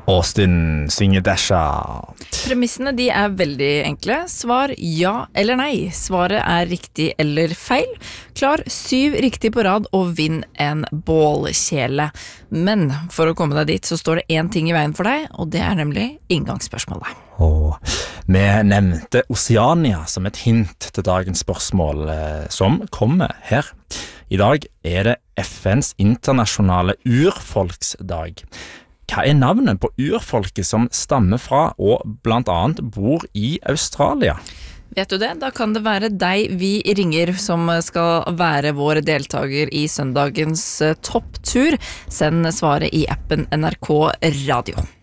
Austin synger Dasha. Premissene de veldig enkle. Svar ja eller nei. Svaret riktig eller feil. Klar 7 riktig på rad og vinn en bålkjele. Men for å komme deg dit så står det en ting i veien for deg, og det nemlig inngangsspørsmålet. Vi nevnte Oceania som et hint til dagens spørsmål som kommer her. I dag det FNs internasjonale urfolksdag. Hva navnet på urfolket som stammer fra og blant annet bor i Australia? Vet du det? Da kan det være deg vi ringer som skal være vår deltaker i søndagens topptur. Send svaret i appen NRK Radio.